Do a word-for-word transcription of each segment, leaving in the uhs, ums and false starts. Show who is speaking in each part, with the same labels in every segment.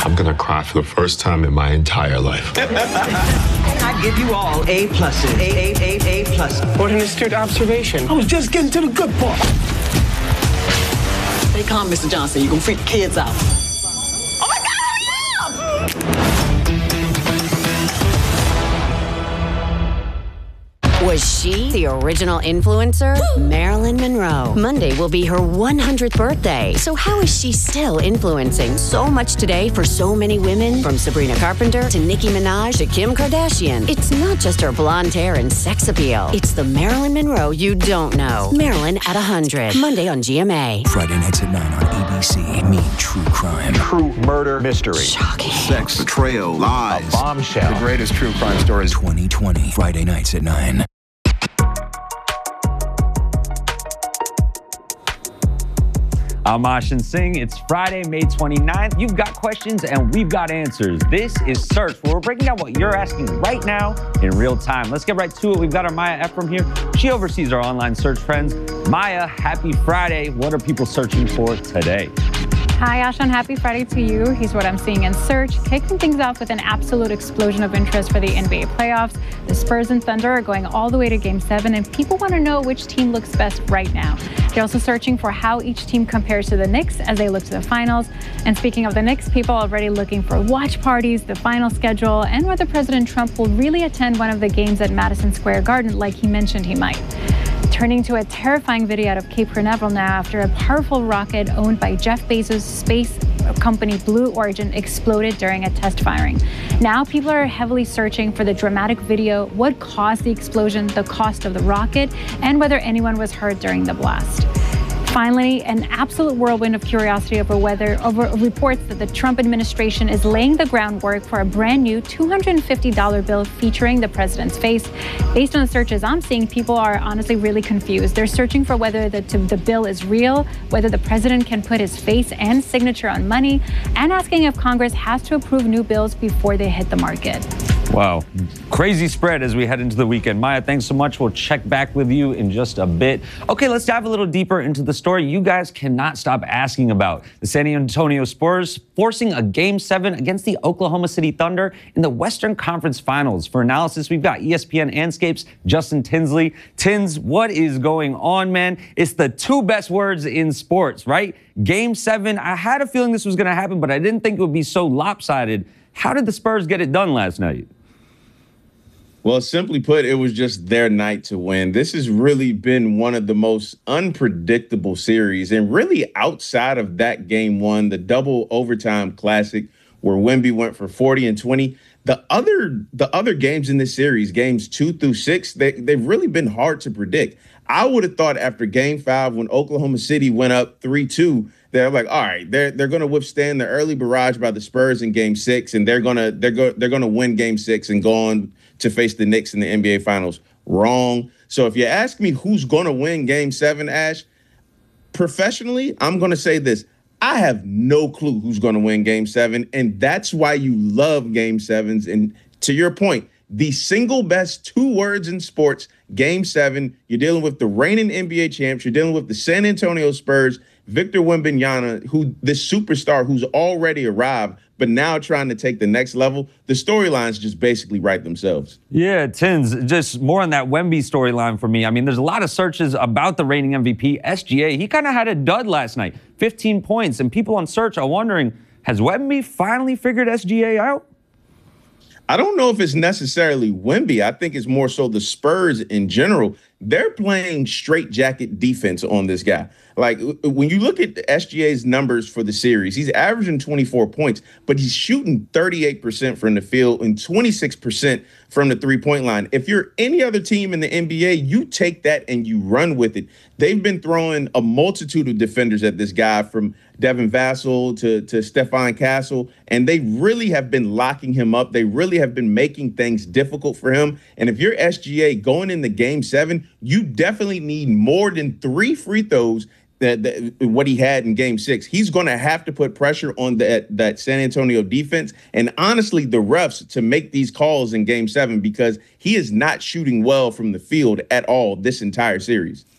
Speaker 1: I'm gonna cry for the first time in my entire life.
Speaker 2: I give you all A pluses. A, A, A, A plus.
Speaker 3: What an astute observation. I was just getting to the good part.
Speaker 4: Stay calm, Mister Johnson. You're gonna freak the kids out. Oh my God, hurry up!
Speaker 5: Was she the original influencer? Woo! Marilyn Monroe. Monday will be her one hundredth birthday. So how is she still influencing so much today for so many women? From Sabrina Carpenter to Nicki Minaj to Kim Kardashian. It's not just her blonde hair and sex appeal. It's the Marilyn Monroe you don't know. Marilyn at one hundred. Monday on G M A.
Speaker 6: Friday nights at nine on A B C. Meet True Crime.
Speaker 7: True murder mystery.
Speaker 5: Shocking.
Speaker 6: Sex. Betrayal. Lies.
Speaker 7: A bombshell. The greatest true crime stories.
Speaker 6: twenty twenty. Friday nights at nine.
Speaker 8: I'm Ashin Singh. It's Friday, May twenty-ninth. You've got questions and we've got answers. This is Search, where we're breaking down what you're asking right now in real time. Let's get right to it. We've got our Maya Ephraim here. She oversees our online search friends. Maya, happy Friday. What are people searching for today?
Speaker 9: Hi, Ashan. Happy Friday to you. Here's what I'm seeing in Search. Kicking things off with an absolute explosion of interest for the N B A playoffs. The Spurs and Thunder are going all the way to Game seven, and people want to know which team looks best right now. They're also searching for how each team compares to the Knicks as they look to the finals. And speaking of the Knicks, people are already looking for watch parties, the final schedule, and whether President Trump will really attend one of the games at Madison Square Garden like he mentioned he might. Turning to a terrifying video out of Cape Canaveral now after a powerful rocket owned by Jeff Bezos' space company Blue Origin exploded during a test firing. Now people are heavily searching for the dramatic video, what caused the explosion, the cost of the rocket, and whether anyone was hurt during the blast. Finally, an absolute whirlwind of curiosity over whether over reports that the Trump administration is laying the groundwork for a brand new two hundred fifty dollar bill featuring the president's face. Based on the searches I'm seeing, people are honestly really confused. They're searching for whether the, the bill is real, whether the president can put his face and signature on money, and asking if Congress has to approve new bills before they hit the market.
Speaker 8: Wow. Crazy spread as we head into the weekend. Maya, thanks so much. We'll check back with you in just a bit. Okay, let's dive a little deeper into the story you guys cannot stop asking about. The San Antonio Spurs forcing a Game seven against the Oklahoma City Thunder in the Western Conference Finals. For analysis, we've got E S P N Anscape's Justin Tinsley. Tins, what is going on, man? It's the two best words in sports, right? Game seven. I had a feeling this was going to happen, but I didn't think it would be so lopsided. How did the Spurs get it done last night?
Speaker 10: Well, simply put, it was just their night to win. This has really been one of the most unpredictable series. And really outside of that game one, the double overtime classic where Wemby went for forty and twenty, the other the other games in this series, games two through six, they, they've really been hard to predict. I would have thought after game five, when Oklahoma City went up three two, they're like, all right, they're they're going to withstand the early barrage by the Spurs in game six, and they're going to they're go, they're going to win game six and go on to face the Knicks in the N B A Finals. Wrong. So if you ask me who's going to win game seven, Ash, professionally, I'm going to say this. I have no clue who's going to win game seven, and that's why you love game sevens. And to your point, the single best two words in sports, game seven, you're dealing with the reigning N B A champs, you're dealing with the San Antonio Spurs, Victor Wembanyama, who this superstar who's already arrived, but now trying to take the next level. The storylines just basically write themselves.
Speaker 8: Yeah, Tins, just more on that Wemby storyline for me. I mean, there's a lot of searches about the reigning M V P, S G A. He kind of had a dud last night, fifteen points, and people on Search are wondering, has Wemby finally figured S G A out?
Speaker 10: I don't know if it's necessarily Wemby. I think it's more so the Spurs in general. They're playing straitjacket defense on this guy. Like, when you look at S G A's numbers for the series, he's averaging twenty-four points, but he's shooting thirty-eight percent from the field and twenty-six percent from the three-point line. If you're any other team in the N B A, you take that and you run with it. They've been throwing a multitude of defenders at this guy, from Devin Vassell to, to Stephon Castle, and they really have been locking him up. They really have been making things difficult for him. And if you're S G A going into game seven, you definitely need more than three free throws that, that what he had in game six. He's going to have to put pressure on that, that San Antonio defense and honestly the refs to make these calls in game seven, because he is not shooting well from the field at all this entire series.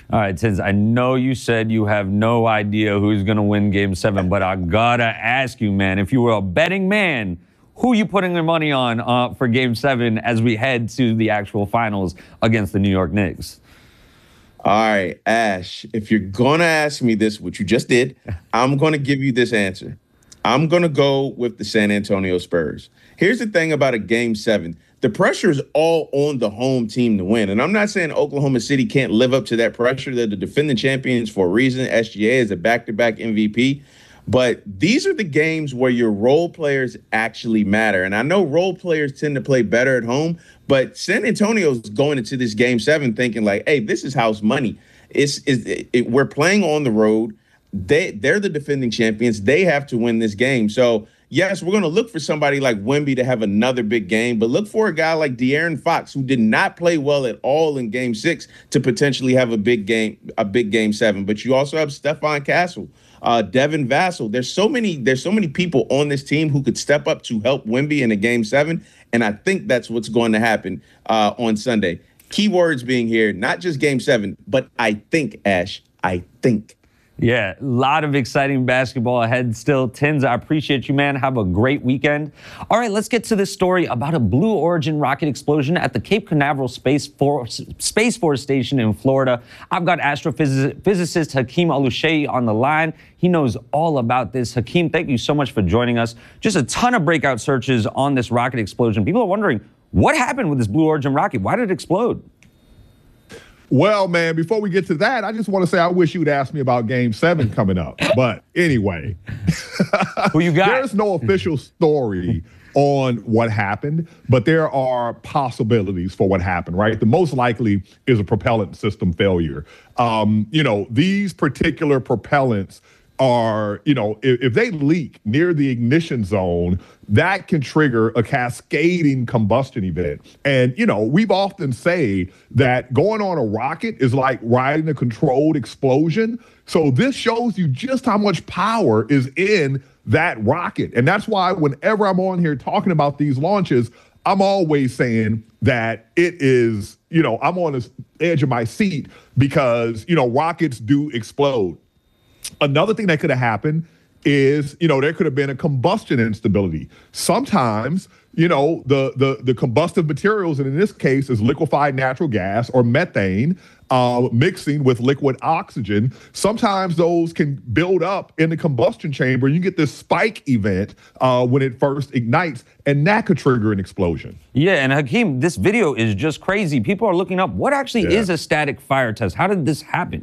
Speaker 8: All right, Tiz, I know you said you have no idea who's going to win Game seven, but I got to ask you, man, if you were a betting man, who are you putting your money on uh, for Game seven as we head to the actual finals against the New York Knicks?
Speaker 10: All right, Ash, if you're going to ask me this, which you just did, I'm going to give you this answer. I'm going to go with the San Antonio Spurs. Here's the thing about a Game seven. The pressure is all on the home team to win. And I'm not saying Oklahoma City can't live up to that pressure. They're the defending champions for a reason. S G A is a back-to-back M V P. But these are the games where your role players actually matter. And I know role players tend to play better at home, but San Antonio's going into this Game seven thinking like, hey, this is house money. It's, it's it, it, we're playing on the road. They, they're the defending champions. They have to win this game. So, yes, we're going to look for somebody like Wemby to have another big game, but look for a guy like De'Aaron Fox, who did not play well at all in Game six, to potentially have a big game, a big Game seven. But you also have Stephon Castle, uh, Devin Vassell. There's so many, there's so many people on this team who could step up to help Wemby in a Game seven, and I think that's what's going to happen uh, on Sunday. Keywords being here, not just Game seven, but I think, Ash, I think.
Speaker 8: Yeah, a lot of exciting basketball ahead still. Tins, I appreciate you, man. Have a great weekend. All right, let's get to this story about a Blue Origin rocket explosion at the Cape Canaveral Space Force, Space Force Station in Florida. I've got astrophysicist Hakeem Alushayi on the line. He knows all about this. Hakeem, thank you so much for joining us. Just a ton of breakout searches on this rocket explosion. People are wondering, what happened with this Blue Origin rocket? Why did it explode?
Speaker 11: Well, man, before we get to that, I just want to say I wish you'd ask me about Game seven coming up. But anyway,
Speaker 8: who you got?
Speaker 11: There's no official story on what happened, but there are possibilities for what happened, right? The most likely is a propellant system failure. Um, you know, these particular propellants are, you know, if, if they leak near the ignition zone, that can trigger a cascading combustion event. And, you know, we've often say that going on a rocket is like riding a controlled explosion. So this shows you just how much power is in that rocket. And that's why whenever I'm on here talking about these launches, I'm always saying that it is, you know, I'm on the edge of my seat because, you know, rockets do explode. Another thing that could have happened is, you know, there could have been a combustion instability. Sometimes, you know, the the the combustive materials, and in this case is liquefied natural gas or methane, uh, mixing with liquid oxygen. Sometimes those can build up in the combustion chamber. You get this spike event uh, when it first ignites, and that could trigger an explosion.
Speaker 8: Yeah, and Hakeem, this video is just crazy. People are looking up what actually yeah. is a static fire test. How did this happen?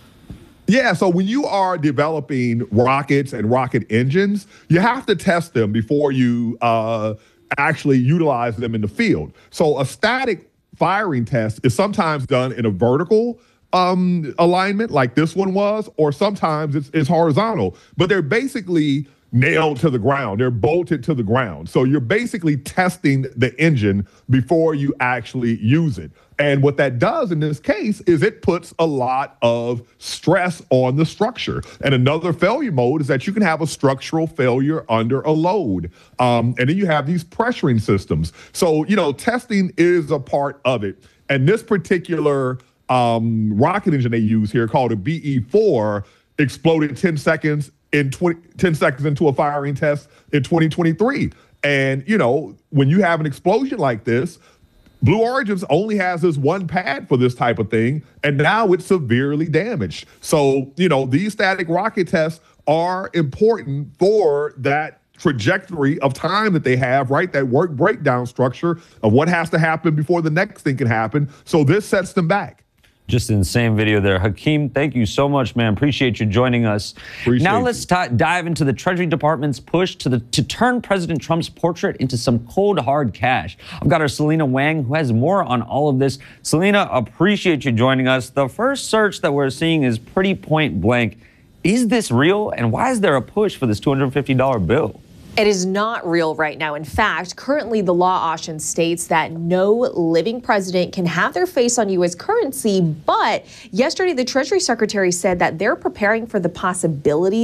Speaker 11: Yeah, so when you are developing rockets and rocket engines, you have to test them before you uh, actually utilize them in the field. So a static firing test is sometimes done in a vertical um, alignment like this one was, or sometimes it's, it's horizontal, but they're basically nailed to the ground. They're bolted to the ground. So you're basically testing the engine before you actually use it. And what that does in this case is it puts a lot of stress on the structure. And another failure mode is that you can have a structural failure under a load. Um, and then you have these pressuring systems. So, you know, testing is a part of it. And this particular um, rocket engine they use here called a B E four exploded ten seconds in twenty, ten seconds into a firing test in twenty twenty-three. And, you know, when you have an explosion like this, Blue Origins only has this one pad for this type of thing, and now it's severely damaged. So, you know, these static rocket tests are important for that trajectory of time that they have, right? That work breakdown structure of what has to happen before the next thing can happen. So this sets them back.
Speaker 8: Just an insane video there. Hakeem, thank you so much, man. Appreciate you joining us.
Speaker 11: Appreciate
Speaker 8: now let's
Speaker 11: you.
Speaker 8: dive into the Treasury Department's push to, the, to turn President Trump's portrait into some cold, hard cash. I've got our Selena Wang, who has more on all of this. Selena, appreciate you joining us. The first search that we're seeing is pretty point blank. Is this real? And why is there a push for this two hundred fifty dollar bill?
Speaker 12: It is not real right now. In fact, currently the law option states that no living president can have their face on U S currency. But yesterday, the Treasury Secretary said that they're preparing for the possibility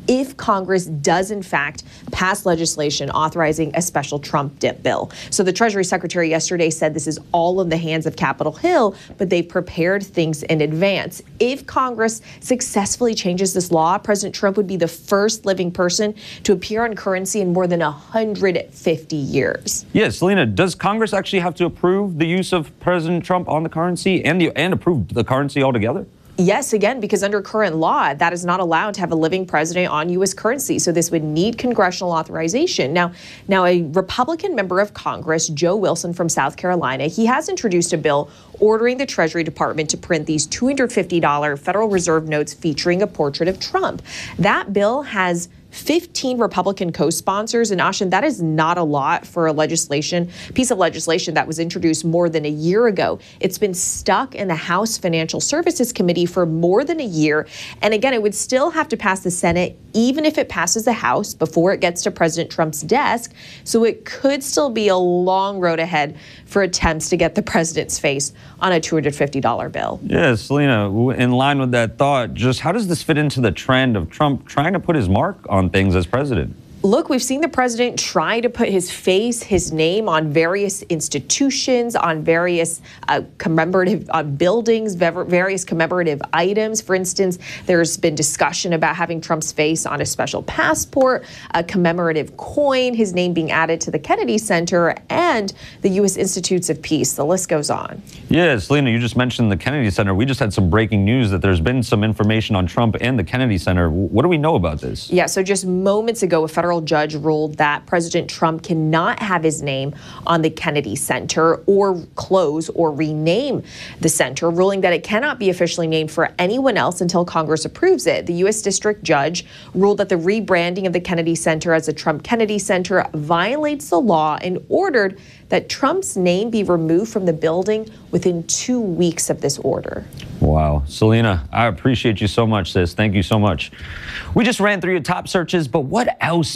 Speaker 12: if Congress does in fact pass legislation authorizing a special Trump dip bill. So the Treasury Secretary yesterday said this is all in the hands of Capitol Hill, but they prepared things in advance. If Congress successfully changes this law, President Trump would be the first living person to appear on currency in more than one hundred fifty years.
Speaker 8: Yeah, Selena, does Congress actually have to approve the use of President Trump on the currency and, the, and approve the currency altogether?
Speaker 12: Yes, again, because under current law, that is not allowed to have a living president on U S currency. So this would need congressional authorization. Now, now a Republican member of Congress, Joe Wilson from South Carolina, he has introduced a bill ordering the Treasury Department to print these two hundred fifty dollar Federal Reserve notes featuring a portrait of Trump. That bill has fifteen Republican co-sponsors, and Ashan, that is not a lot for a legislation, piece of legislation that was introduced more than a year ago. It's been stuck in the House Financial Services Committee for more than a year. And again, it would still have to pass the Senate, even if it passes the House before it gets to President Trump's desk. So it could still be a long road ahead for attempts to get the president's face on a two hundred fifty dollar bill.
Speaker 8: Yeah, Selena, in line with that thought, just how does this fit into the trend of Trump trying to put his mark on things as president?
Speaker 12: Look, we've seen the president try to put his face, his name on various institutions, on various uh, commemorative uh, buildings, various commemorative items. For instance, there's been discussion about having Trump's face on a special passport, a commemorative coin, his name being added to the Kennedy Center, and the U S Institutes of Peace. The list goes on.
Speaker 8: Yeah, Selena, you just mentioned the Kennedy Center. We just had some breaking news that there's been some information on Trump and the Kennedy Center. What do we know about this?
Speaker 12: Yeah, so just moments ago, a federal judge ruled that President Trump cannot have his name on the Kennedy Center or close or rename the center, ruling that it cannot be officially named for anyone else until Congress approves it. The U S District Judge ruled that the rebranding of the Kennedy Center as the Trump Kennedy Center violates the law and ordered that Trump's name be removed from the building within two weeks of this order.
Speaker 8: Wow. Selena, I appreciate you so much, sis. Thank you so much. We just ran through your top searches, but what else